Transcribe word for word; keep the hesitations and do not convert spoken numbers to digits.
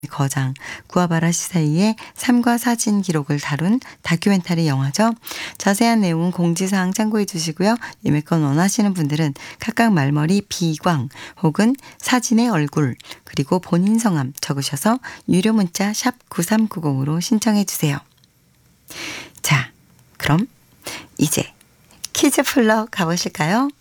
거장 구아바라 씨 사이의 삶과 사진 기록을 다룬 다큐멘터리 영화죠. 자세한 내용은 공지사항 참고해 주시고요. 예매권 원하시는 분들은 각각 말머리 비광 혹은 사진의 얼굴 그리고 본인 성함 적으셔서 유료 문자 샵 구삼구공으로 신청해 주세요. 자, 그럼 이제 퀴즈 풀러 가보실까요?